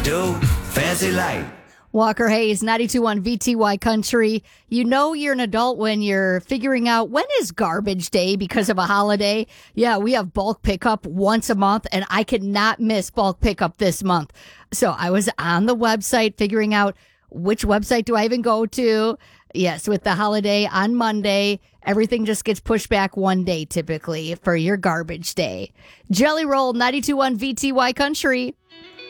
Do fancy like. Walker Hayes, 92.1 VTY Country. You know you're an adult when you're figuring out when is garbage day because of a holiday. Yeah, we have bulk pickup once a month, and I could not miss bulk pickup this month. So I was on the website figuring out which website do I even go to. Yes, with the holiday on Monday, everything just gets pushed back one day typically for your garbage day. Jelly Roll, 92.1 VTY Country.